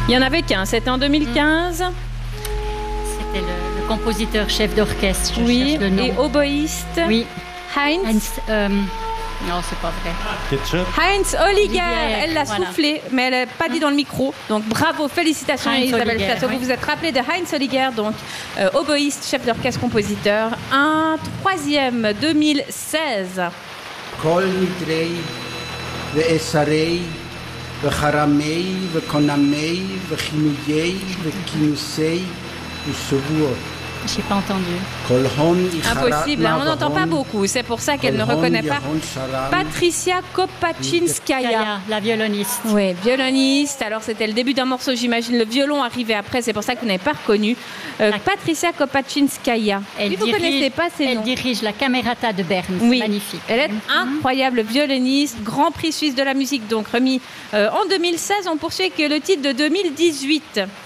Il n'y en avait qu'un, c'était en 2015. C'était le compositeur chef d'orchestre, je Oui, cherche le nom. et oboïste. Oui. Heinz. Non, c'est pas vrai. Ketchup. Heinz Holliger, Holliger, elle l'a voilà. soufflé, mais elle n'a pas dit dans le micro. Donc bravo, félicitations Heinz Isabelle Holliger, Plateau. oui. Vous vous êtes rappelé de Heinz Holliger, donc oboïste, chef d'orchestre, compositeur. Un troisième, 2016. Kol nitrei, ve'esarei, ve'charamei, ve'konamei, ve'chinuyei, ve'kinusei, ve'shavuot. J'ai pas entendu. Kol hon ichara Impossible, hein, on n'entend pas navahon, beaucoup. C'est pour ça qu'elle ne kol hon reconnaît pas. yahon sharam, Patricia Kopachinskaya. Kaya, la violoniste. Oui, violoniste. Alors, c'était le début d'un morceau, j'imagine. Le violon arrivait après, c'est pour ça que vous n'avez pas reconnu. Patricia Kopachinskaya. Oui, vous ne connaissez pas ces Elle noms. dirige la Camerata de Berne. Oui, C'est magnifique. elle est incroyable violoniste, Grand Prix suisse de la musique, donc remis en 2016. On poursuit avec le titre de 2018.